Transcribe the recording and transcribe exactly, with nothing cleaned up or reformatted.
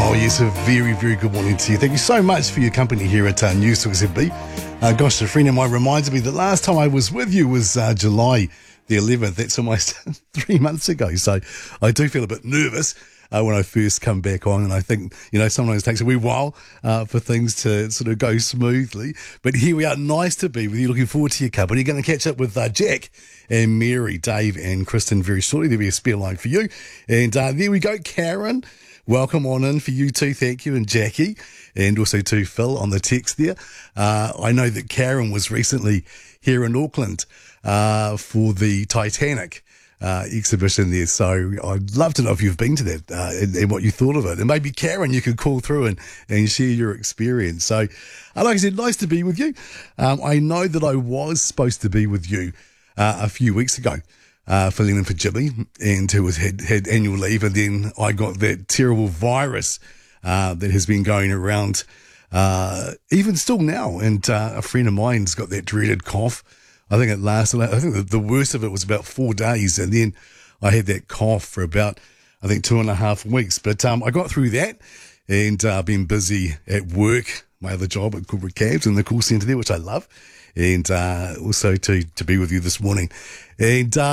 Oh yes, a very, very good morning to you. Thank you so much for your company here at uh, News Talk Z B. Uh, gosh, a friend of mine reminds me that last time I was with you was uh, July the eleventh. That's almost three months ago. So I do feel a bit nervous uh, when I first come back on. And I think, you know, sometimes it takes a wee while uh, for things to sort of go smoothly. But here we are. Nice to be with you. Looking forward to your company. You're going to catch up with uh, Jack and Mary, Dave and Kristen very shortly. There'll be a spare line for you. And uh, there we go, Karen. Welcome on in for you too, thank you, and Jackie, and also to Phil on the text there. Uh, I know that Karen was recently here in Auckland uh, for the Titanic uh, exhibition there, so I'd love to know if you've been to that uh, and, and what you thought of it. And maybe, Karen, you could call through and, and share your experience. So, uh, like I said, nice to be with you. Um, I know that I was supposed to be with you uh, a few weeks ago. Uh, filling in for Jimmy, and who was had, had annual leave, and then I got that terrible virus uh, that has been going around uh, even still now. And uh, a friend of mine's got that dreaded cough. I think it lasted. I think the, the worst of it was about four days, and then I had that cough for about I think two and a half weeks. But um, I got through that, and uh, been busy at work, my other job at Corporate Cabs in the call centre there, which I love, and uh, also to to be with you this morning, and. Uh,